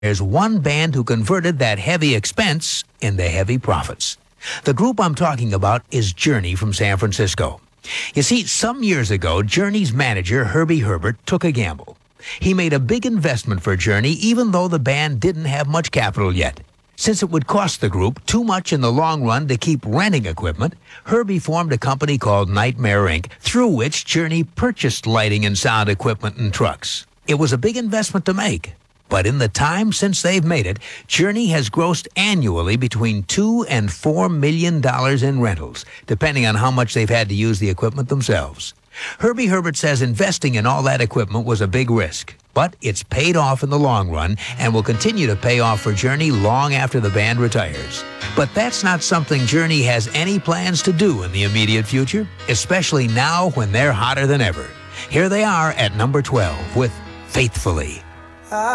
there's one band who converted that heavy expense into heavy profits. The group I'm talking about is Journey from San Francisco. You see, some years ago, Journey's manager, Herbie Herbert, took a gamble. He made a big investment for Journey, even though the band didn't have much capital yet. Since it would cost the group too much in the long run to keep renting equipment, Herbie formed a company called Nightmare Inc., through which Journey purchased lighting and sound equipment and trucks. It was a big investment to make. But in the time since they've made it, Journey has grossed annually between $2 and $4 million in rentals, depending on how much they've had to use the equipment themselves. Herbie Herbert says investing in all that equipment was a big risk, but it's paid off in the long run and will continue to pay off for Journey long after the band retires. But that's not something Journey has any plans to do in the immediate future, especially now when they're hotter than ever. Here they are at number 12 with Faithfully.